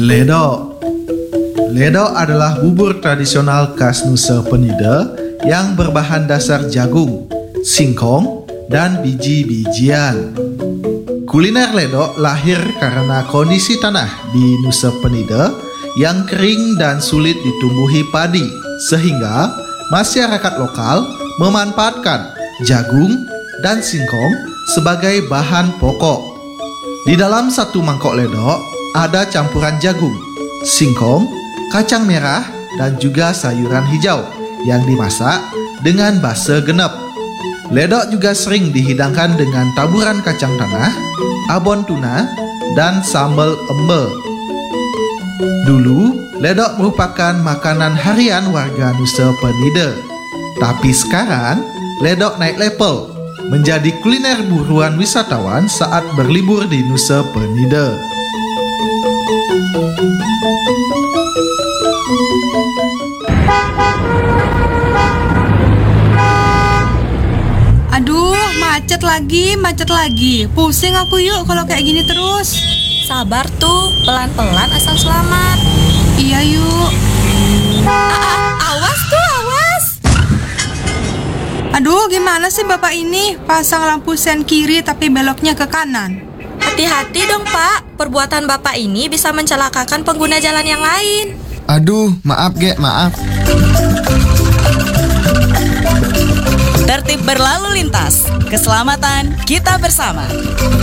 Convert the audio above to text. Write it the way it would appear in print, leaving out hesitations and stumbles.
Ledok. Ledok adalah bubur tradisional khas Nusa Penida yang berbahan dasar jagung, singkong, dan biji-bijian. Kuliner ledok lahir karena kondisi tanah di Nusa Penida yang kering dan sulit ditumbuhi padi, sehingga masyarakat lokal memanfaatkan jagung dan singkong sebagai bahan pokok. Di dalam satu mangkok ledok ada campuran jagung, singkong, kacang merah, dan juga sayuran hijau yang dimasak dengan basa genep. Ledok juga sering dihidangkan dengan taburan kacang tanah, abon tuna, dan sambal embe. Dulu, ledok merupakan makanan harian warga Nusa Penida. Tapi sekarang, ledok naik level menjadi kuliner buruan wisatawan saat berlibur di Nusa Penida. Aduh, macet lagi. Pusing aku yuk kalau kayak gini terus. Sabar tuh, pelan-pelan asal selamat. Iya yuk. Awas tuh, awas. Aduh, gimana sih bapak ini? Pasang lampu sen kiri tapi beloknya ke kanan. Hati-hati dong Pak, perbuatan Bapak ini bisa mencelakakan pengguna jalan yang lain. Aduh, maaf maaf. Tertib berlalu lintas, keselamatan kita bersama.